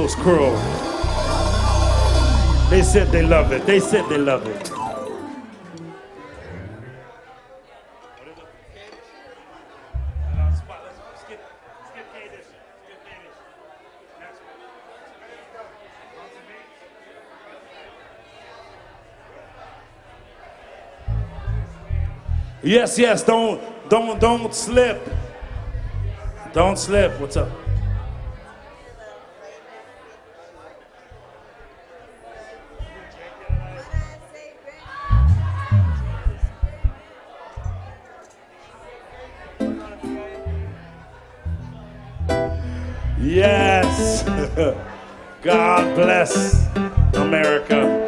Eagles crew. They said they love it. They said they love it. Yes, yes, don't slip. Don't slip. What's up? Yes. God bless America.